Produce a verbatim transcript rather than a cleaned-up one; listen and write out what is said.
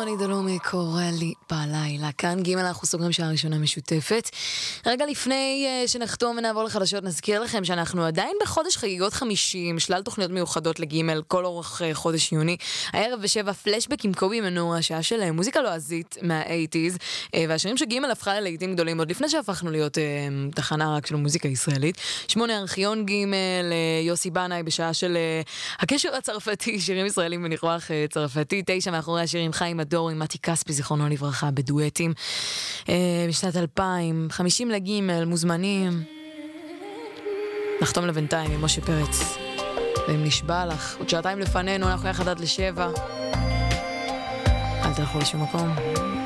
רוני דלומי קורא לי בלילה. כאן ג' אנחנו סוגרים שעה ראשונה משותפת. רגע לפני uh, שנחתום ונעבור לחדשות, נזכיר לכם שאנחנו עדיין בחודש חגיגות חמישים, שלל תוכניות מיוחדות לג' כל אורך uh, חודש יוני. הערב בשבע פלשבק עם קובי מנור, השעה של uh, מוזיקה לועזית מה-שמונים, uh, והשירים שג' הפכה ללהיטים גדולים עוד לפני שהפכנו להיות uh, תחנה רק של מוזיקה ישראלית. שמונה ארכיון ג' ליוסי בנאי בשעה של uh, הקשר הצרפתי, שירים ישראלים בניחוח uh, צרפתי. תשע מאחורי השירים חיים הדור עם מתי כספי זיכרונו לברכה בדואטים אה, בשנת אלפיים. חמישים לגימל מוזמנים. נחתום לבינתיים עם משה פרץ ואם נשבע לך עוד שעתיים לפנינו, אנחנו יחד עד לשבע. אל תלכו לשום מקום.